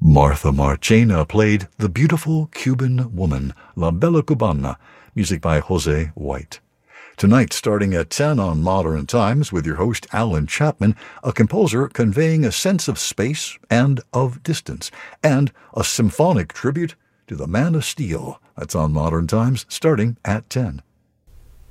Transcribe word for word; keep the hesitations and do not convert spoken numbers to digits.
Martha Marchena played The Beautiful Cuban Woman, La Bella Cubana, music by Jose White. Tonight, starting at ten on Modern Times with your host Alan Chapman, a composer conveying a sense of space and of distance, and a symphonic tribute to the Man of Steel. That's on Modern Times, starting at ten.